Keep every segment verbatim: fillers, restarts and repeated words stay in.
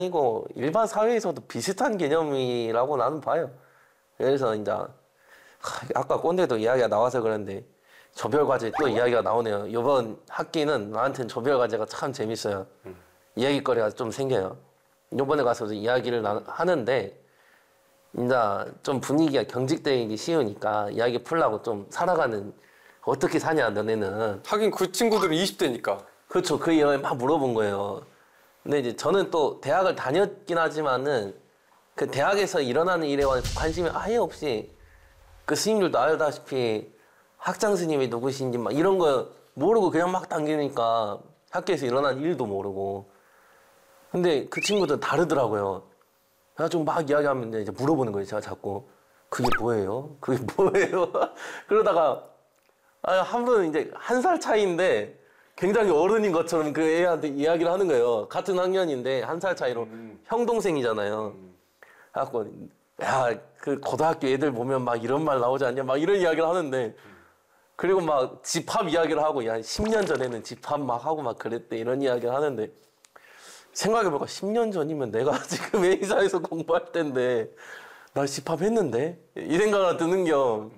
이거 일반 사회에서도 비슷한 개념이라고 나는 봐요. 그래서 이제 아까 꼰대도 이야기가 나와서 그런데 조별과제 또 이야기가 나오네요. 이번 학기는 나한테는 조별과제가 참 재밌어요. 음. 이야기거리가 좀 생겨요. 이번에 가서도 이야기를 나, 하는데 이제 좀 분위기가 경직되기 쉬우니까 이야기 풀라고 좀 살아가는 어떻게 사냐 너네는. 하긴 그 친구들은 이십 대니까. 그렇죠. 그 이야기 막 물어본 거예요. 근데 이제 저는 또 대학을 다녔긴 하지만은 그 대학에서 일어나는 일에 관심이 아예 없이 그 스님들도 알다시피 학장 스님이 누구신지 막 이런 거 모르고 그냥 막 당기니까 학교에서 일어난 일도 모르고. 근데 그 친구들은 다르더라고요. 그래가지고 막 이야기하면 이제 물어보는 거예요. 제가 자꾸 그게 뭐예요? 그게 뭐예요? 그러다가 아, 한 분은 이제 한 살 차이인데 굉장히 어른인 것처럼 그 애한테 이야기를 하는 거예요. 같은 학년인데 한 살 차이로 음. 형 동생이잖아요. 음. 그래갖고 야, 그 고등학교 애들 보면 막 이런 말 나오지 않냐? 막 이런 이야기를 하는데 그리고 막 집합 이야기를 하고 야, 십 년 전에는 집합 막 하고 막 그랬대 이런 이야기를 하는데 생각해보니까 십 년 전이면 내가 지금 A사에서 공부할 때인데 나 집합했는데? 이 생각이 드는 겸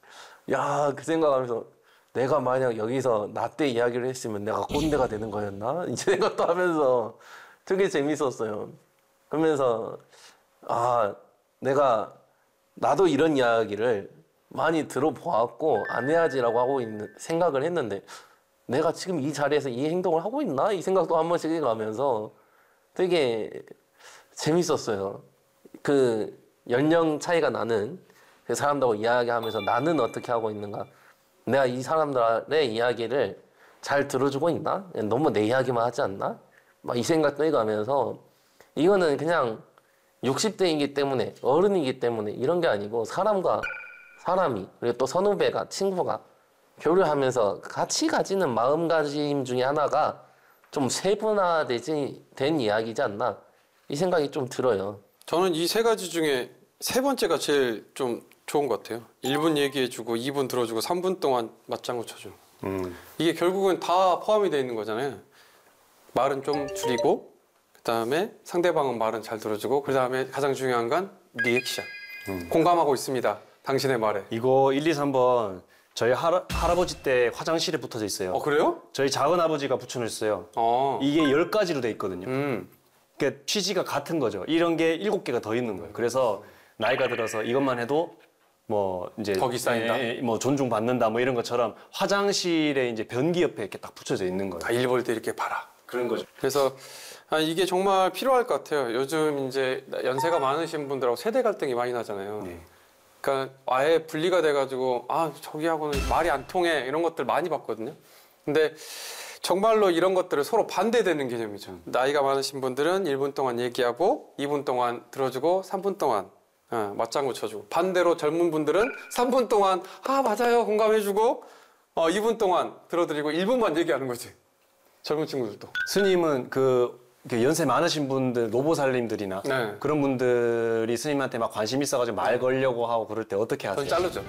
야, 그 생각하면서 내가 만약 여기서 나 때 이야기를 했으면 내가 꼰대가 되는 거였나? 이 생각도 하면서 되게 재밌었어요. 그러면서 아, 내가 나도 이런 이야기를 많이 들어보았고 안 해야지라고 하고 있는 생각을 했는데 내가 지금 이 자리에서 이 행동을 하고 있나? 이 생각도 한 번씩 해가면서 되게 재밌었어요. 그 연령 차이가 나는 그 사람들하고 이야기하면서 나는 어떻게 하고 있는가? 내가 이 사람들의 이야기를 잘 들어주고 있나? 너무 내 이야기만 하지 않나? 막 이 생각도 해가면서 이거는 그냥 육십 대이기 때문에 어른이기 때문에 이런 게 아니고 사람과 사람이 그리고 또 선후배가 친구가 교류하면서 같이 가지는 마음가짐 중에 하나가 좀 세분화되지 된 이야기지 않나 이 생각이 좀 들어요. 저는 이 세 가지 중에 세 번째가 제일 좀 좋은 것 같아요. 일 분 얘기해주고 이 분 들어주고 삼 분 동안 맞장구 쳐줘. 음. 이게 결국은 다 포함이 되어 있는 거잖아요. 말은 좀 줄이고 그 다음에 상대방은 말은 잘 들어주고 그 다음에 가장 중요한 건 리액션. 음. 공감하고 있습니다. 당신의 말에. 이거 일, 이, 삼 번 저희 할아, 할아버지 때 화장실에 붙어져 있어요. 어, 그래요? 저희 작은 아버지가 붙여놓으셨어요. 어. 이게 열 가지로 돼 있거든요. 음. 그러니까 취지가 같은 거죠. 이런 게 일곱 개가 더 있는 거예요. 그래서 나이가 들어서 이것만 해도 뭐 이제 덕이 쌓인다. 예, 뭐 존중받는다 뭐 이런 것처럼 화장실에 이제 변기 옆에 이렇게 딱 붙여져 있는 거예요. 다 일 볼 때 이렇게 봐라. 그런 거죠. 그래서 아, 이게 정말 필요할 것 같아요. 요즘 이제 연세가 많으신 분들하고 세대 갈등이 많이 나잖아요. 네. 그러니까 아예 분리가 돼가지고 아 저기하고는 말이 안 통해 이런 것들 많이 봤거든요. 근데 정말로 이런 것들을 서로 반대되는 개념이죠. 음. 나이가 많으신 분들은 일 분 동안 얘기하고 이 분 동안 들어주고 삼 분 동안 어, 맞장구 쳐주고 반대로 젊은 분들은 삼 분 동안 아 맞아요 공감해주고 어, 이 분 동안 들어드리고 일 분만 얘기하는 거지. 젊은 친구들도. 스님은 그 연세 많으신 분들, 노보살님들이나 네. 그런 분들이 스님한테 막 관심 있어가지고 말 걸려고 하고 그럴 때 어떻게 하세요? 전 자르죠.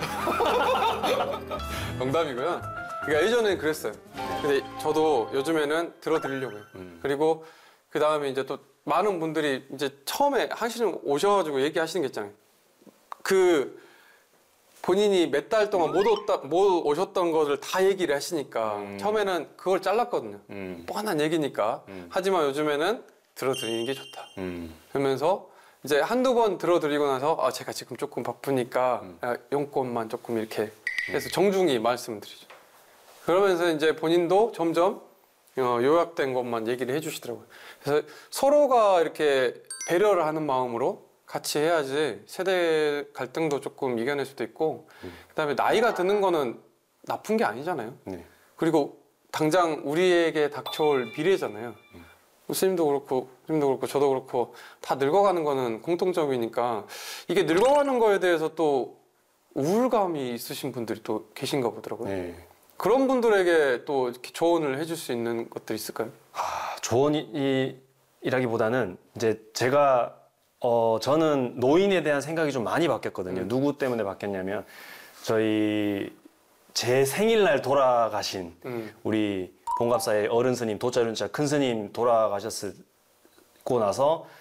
농담이고요. 그러니까 예전에는 그랬어요. 근데 저도 요즘에는 들어드리려고요. 음. 그리고 그 다음에 이제 또 많은 분들이 이제 처음에 하시는 오셔가지고 얘기하시는 게 있잖아요. 그 본인이 몇 달 동안 못, 오다, 못 오셨던 것을 다 얘기를 하시니까 음. 처음에는 그걸 잘랐거든요. 음. 뻔한 얘기니까. 음. 하지만 요즘에는 들어드리는 게 좋다. 음. 그러면서 이제 한두 번 들어드리고 나서 아 제가 지금 조금 바쁘니까 음. 용건만 조금 이렇게 해서 정중히 말씀드리죠. 그러면서 이제 본인도 점점 어, 요약된 것만 얘기를 해주시더라고요. 그래서 서로가 이렇게 배려를 하는 마음으로 같이 해야지 세대 갈등도 조금 이겨낼 수도 있고 음. 그다음에 나이가 드는 거는 나쁜 게 아니잖아요. 네. 그리고 당장 우리에게 닥쳐올 미래잖아요. 음. 스님도 그렇고 스님도 그렇고 저도 그렇고 다 늙어가는 거는 공통점이니까 이게 늙어가는 거에 대해서 또 우울감이 있으신 분들이 또 계신가 보더라고요. 네. 그런 분들에게 또 이렇게 조언을 해줄 수 있는 것들이 있을까요? 하, 조언이라기보다는 이제 제가 어 저는 노인에 대한 생각이 좀 많이 바뀌었거든요. 음. 누구 때문에 바뀌었냐면 저희 제 생일날 돌아가신 음. 우리 봉갑사의 어른 스님, 도짜륜자 큰 스님 돌아가셨고 나서